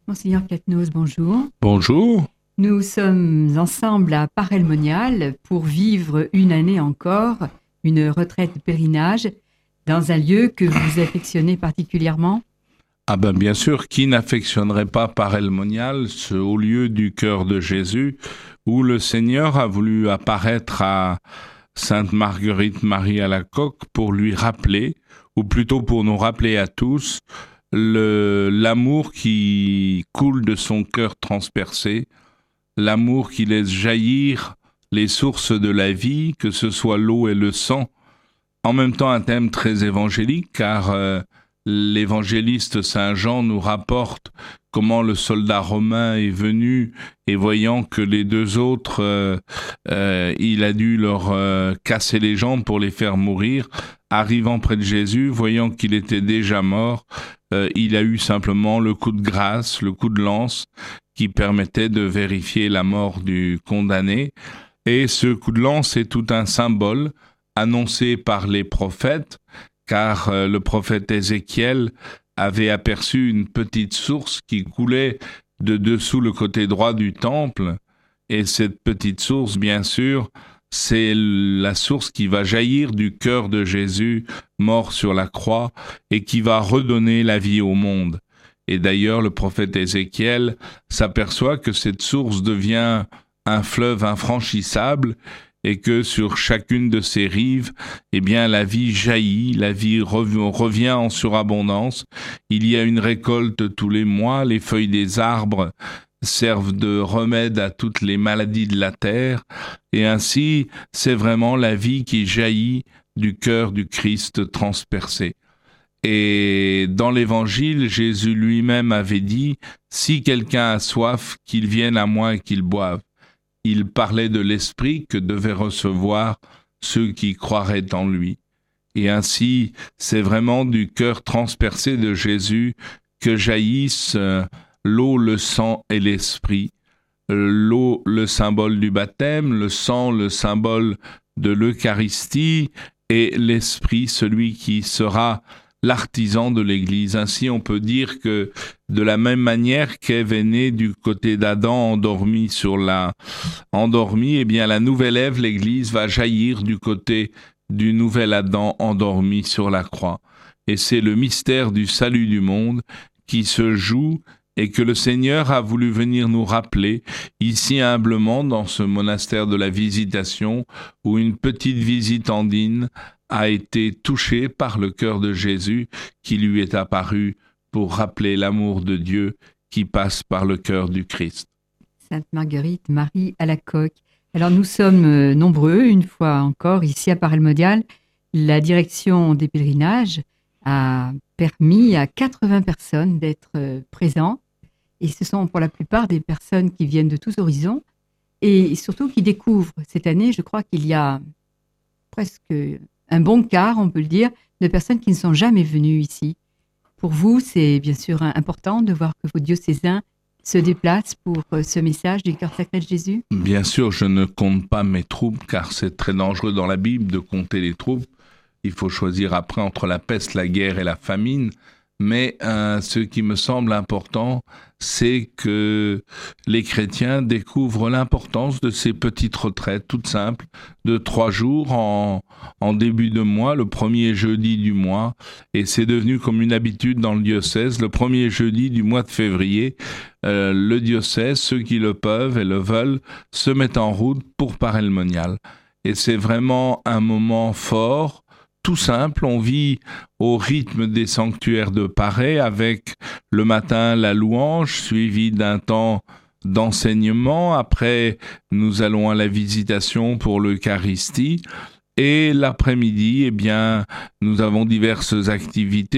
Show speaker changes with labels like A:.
A: Monseigneur Quatnos, bonjour.
B: Bonjour.
A: Nous sommes ensemble à Paray-le-Monial pour vivre une année encore, une retraite de pèlerinage, dans un lieu que vous affectionnez particulièrement.
B: Ah ben bien sûr, qui n'affectionnerait pas Paray-le-Monial, ce haut lieu du cœur de Jésus, où le Seigneur a voulu apparaître à Sainte Marguerite Marie Alacoque pour lui rappeler, ou plutôt pour nous rappeler à tous, l'amour qui coule de son cœur transpercé, l'amour qui laisse jaillir les sources de la vie, que ce soit l'eau et le sang. En même temps, un thème très évangélique, car l'évangéliste Saint Jean nous rapporte comment le soldat romain est venu et voyant que les deux autres, il a dû leur casser les jambes pour les faire mourir. Arrivant près de Jésus, voyant qu'il était déjà mort, il a eu simplement le coup de grâce, le coup de lance qui permettait de vérifier la mort du condamné. Et ce coup de lance est tout un symbole annoncé par les prophètes, car le prophète Ézéchiel avait aperçu une petite source qui coulait de dessous le côté droit du temple. Et cette petite source, bien sûr, c'est la source qui va jaillir du cœur de Jésus, mort sur la croix, et qui va redonner la vie au monde. Et d'ailleurs, le prophète Ézéchiel s'aperçoit que cette source devient un fleuve infranchissable, et que sur chacune de ses rives, eh bien, la vie jaillit, la vie revient en surabondance. Il y a une récolte tous les mois, les feuilles des arbres servent de remède à toutes les maladies de la terre, et ainsi, c'est vraiment la vie qui jaillit du cœur du Christ transpercé. Et dans l'Évangile, Jésus lui-même avait dit « Si quelqu'un a soif, qu'il vienne à moi et qu'il boive ». Il parlait de l'Esprit que devaient recevoir ceux qui croiraient en lui. Et ainsi, c'est vraiment du cœur transpercé de Jésus que jaillissent l'eau, le sang et l'Esprit. L'eau, le symbole du baptême, le sang, le symbole de l'Eucharistie, et l'Esprit, celui qui sera l'artisan de l'Église. Ainsi, on peut dire que de la même manière qu'Ève est née du côté d'Adam endormi, eh bien la nouvelle Ève, l'Église, va jaillir du côté du nouvel Adam endormi sur la croix. Et c'est le mystère du salut du monde qui se joue et que le Seigneur a voulu venir nous rappeler ici humblement dans ce monastère de la Visitation, où une petite visitandine a été touchée par le cœur de Jésus qui lui est apparu pour rappeler l'amour de Dieu qui passe par le cœur du Christ.
A: Sainte Marguerite Marie Alacoque. Alors nous sommes nombreux, une fois encore, ici à Paray-le-Monial. La direction des pèlerinages a permis à 80 personnes d'être présentes. Et ce sont pour la plupart des personnes qui viennent de tous horizons et surtout qui découvrent. Cette année, je crois qu'il y a presque un bon quart, on peut le dire, de personnes qui ne sont jamais venues ici. Pour vous, c'est bien sûr important de voir que vos diocésains se déplacent pour ce message du cœur sacré de Jésus.
B: Bien sûr, je ne compte pas mes troupes, car c'est très dangereux dans la Bible de compter les troupes. Il faut choisir après entre la peste, la guerre et la famine. Mais ce qui me semble important, c'est que les chrétiens découvrent l'importance de ces petites retraites toutes simples de 3 jours en début de mois, le premier jeudi du mois. Et c'est devenu comme une habitude dans le diocèse. Le premier jeudi du mois de février, le diocèse, ceux qui le peuvent et le veulent, se mettent en route pour Paray-le-Monial. Et c'est vraiment un moment fort, tout simple. On vit au rythme des sanctuaires de Paray avec le matin la louange suivi d'un temps d'enseignement. Après, nous allons à la Visitation pour l'Eucharistie et l'après-midi, eh bien, nous avons diverses activités.